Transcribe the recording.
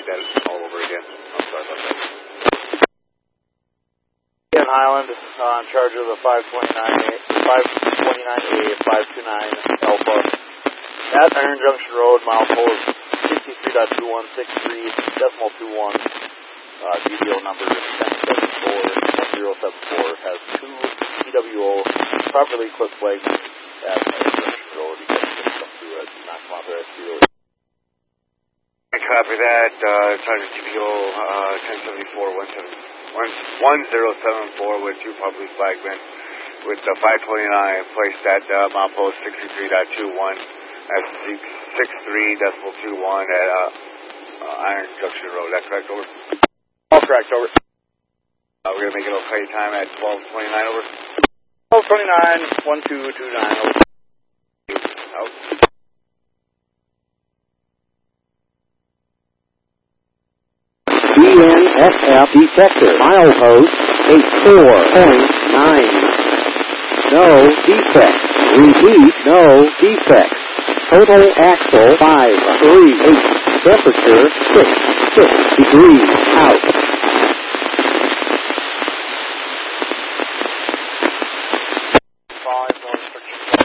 repeat that all over again. I'm sorry about that. Ken Highland in charge of the 529A, 529 Alpha. At Iron Junction Road, mile post 63.2163.21. DBO number 1074-1074 has 2 PWO properly equipped flagmen at Iron Junction Road. You can just come through as not come out there at DBO. Copy that. Sergeant DBO 1074-1074 with 2 properly flagmen with the 529 placed at mile post 63.21 at 63.21 at Iron Junction Road. That correct, over? All correct, over. We're going to make it okay time at 12:29, over. 12:29, 1229, over. Out. BNSF detector, milepost 84.9. No defects. Repeat, no defects. Total axle 538. Temperature 6 degrees out.